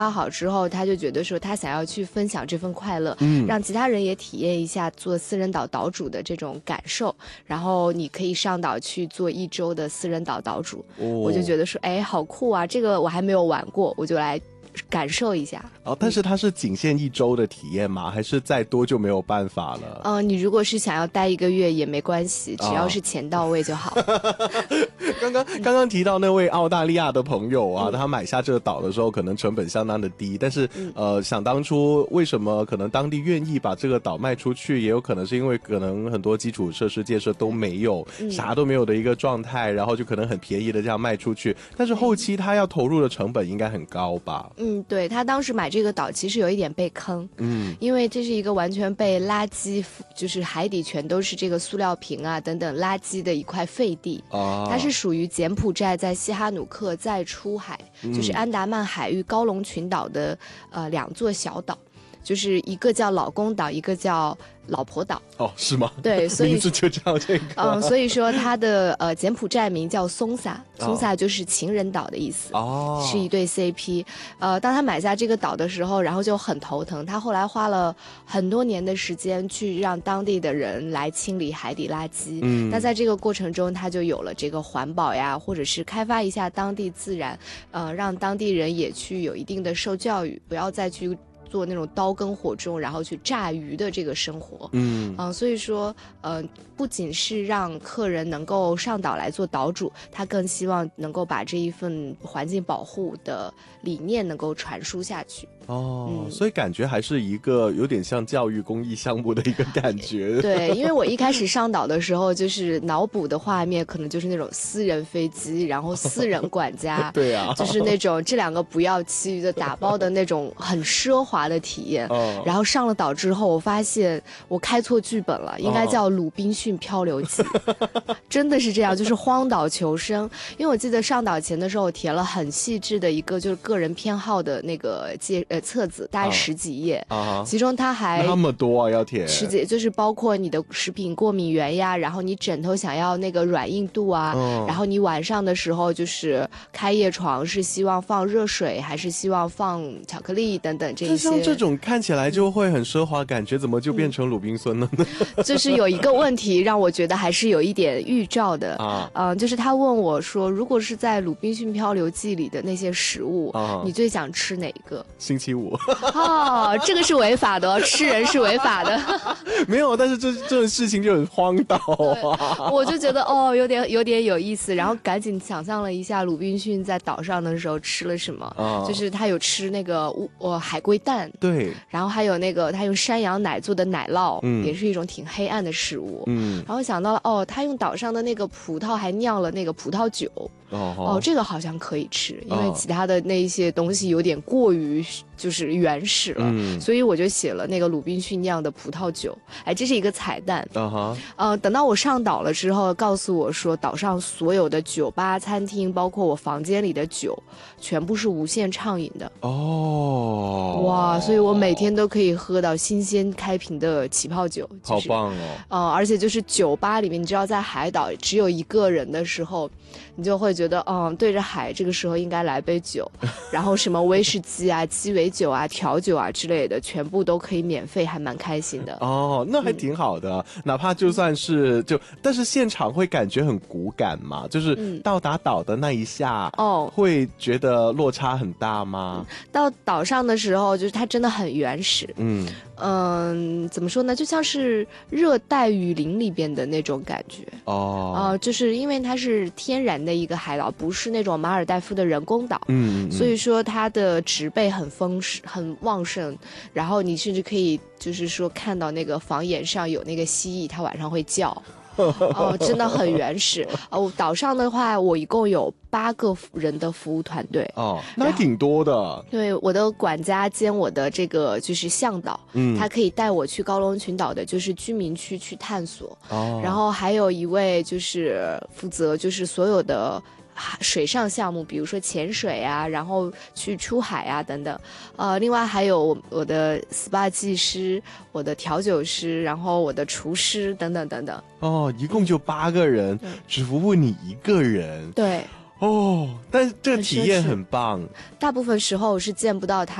好之后，他就觉得说他想要去分享这份快乐，让其他人也体验一下做私人岛岛主的这种感受，然后你可以上岛去做1周的私人岛岛主。我就觉得说，哎，好酷啊，这个我还没有玩过，我就来感受一下。 但是它是仅限1周的体验吗？还是再多就没有办法了？ 你如果是想要待1个月也没关系，只要是钱到位就好。 刚刚提到那位澳大利亚的朋友啊，他买下这个岛的时候可能成本相当的低，但是想当初为什么可能当地愿意把这个岛卖出去，也有可能是因为可能很多基础设施建设都没有，啥都没有的一个状态，然后就可能很便宜的这样卖出去，但是后期他要投入的成本应该很高吧？ 对，他当时买这个岛其实有一点被坑，因为这是一个完全被垃圾，就是海底全都是这个塑料瓶啊等等垃圾的一块废地，它是属于柬埔寨在西哈努克再出海，就是安达曼海域高龙群岛的2座小岛，就是一个叫老公岛，一个叫老婆岛。 是吗？ 对，所以名字就叫这个。 所以说它的柬埔寨名叫松萨，松萨就是情人岛的意思，是一对 CP。当他买下这个岛的时候，然后就很头疼，他后来花了很多年的时间去让当地的人来清理海底垃圾。那在这个过程中，他就有了这个环保呀，或者是开发一下当地自然，让当地人也去有一定的受教育，不要再去做那种刀耕火种然后去炸鱼的这个生活。所以说不仅是让客人能够上岛来做岛主，他更希望能够把这一份环境保护的理念能够传输下去。 所以感觉还是一个有点像教育公益项目的一个感觉。 对，因为我一开始上岛的时候，就是脑补的画面可能就是那种私人飞机，然后私人管家对啊， 就是那种这2个不要其余的打包的那种很奢华的体验。然后上了岛之后，我发现我开错剧本了，应该叫《鲁滨逊漂流记》。真的是这样，就是荒岛求生。因为我记得上岛前的时候，我填了很细致的一个就是个人偏好的那个册子，大概10几页，其中它还那么多要填 10几，就是包括你的食品过敏源呀，然后你枕头想要那个软硬度啊，然后你晚上的时候就是开夜床是希望放热水还是希望放巧克力等等这一些。 像这种看起来就会很奢华，感觉怎么就变成鲁滨孙了呢？ 就是有一个问题让我觉得还是有一点预兆的就是他问我说，如果是在《鲁滨逊漂流记》里的那些食物，你最想吃哪个？ 星期五。 这个是违法的，吃人是违法的。 没有，但是这种事情就很荒岛我就觉得有点有意思，然后赶紧想象了一下鲁滨逊在岛上的时候吃了什么，就是他有吃那个海龟蛋， 对， 然后还有那个他用山羊奶做的奶酪，也是一种挺黑暗的食物，然后想到了他用岛上的那个葡萄还酿了那个葡萄酒。这个好像可以吃，因为其他的那一些东西有点过于就是原始了，所以我就写了那个鲁滨逊酿的葡萄酒。这是一个彩蛋。等到我上岛了之后，告诉我说岛上所有的酒吧、餐厅，包括我房间里的酒，全部是无限畅饮的。哇，所以我每天都可以喝到新鲜开瓶的起泡酒， 好棒而且就是酒吧里面，你知道在海岛只有1个人的时候，你就会觉得对着海这个时候应该来杯酒，然后什么威士忌啊、鸡尾酒啊、调酒啊之类的全部都可以免费，还蛮开心的。 那还挺好的，哪怕就算是但是现场会感觉很骨感嘛，就是到达岛的那一下会觉得落差很大吗？ 到岛上的时候就是它真的很原始，怎么说呢，就像是热带雨林里边的那种感觉。就是因为它是天然的一个海岛，不是那种马尔代夫的人工岛，所以说它的植被很很旺盛，然后你甚至可以就是说看到那个房檐上有那个蜥蜴，它晚上会叫。真的很原始。岛上的话，我一共有8个人的服务团队。 那还挺多的。 对，我的管家兼我的这个就是向导，他可以带我去高龙群岛的就是居民区去探索。然后还有一位就是负责就是所有的水上项目，比如说潜水啊，然后去出海啊等等。另外还有我的 SPA 技师，我的调酒师，然后我的厨师等等等等。 一共就8个人，只服务你1个人。 对。 哦，但是这个体验很棒。 大部分时候是见不到它。